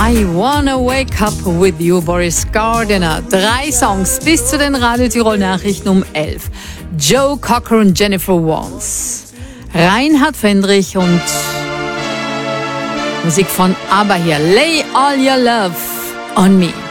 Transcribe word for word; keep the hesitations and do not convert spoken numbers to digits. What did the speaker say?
I Wanna Wake Up With You, Boris Gardiner. Drei Songs bis zu den Radio Tirol Nachrichten um elf. Joe Cocker und Jennifer Warnes. Reinhard Fendrich und Musik von ABBA hier. Lay All Your Love on Me.